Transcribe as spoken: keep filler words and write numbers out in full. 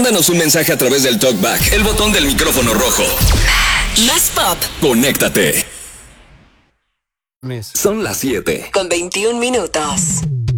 Mándanos un mensaje a través del TalkBack, el botón del micrófono rojo. Más pop. Conéctate. Son las siete. Con veintiún minutos.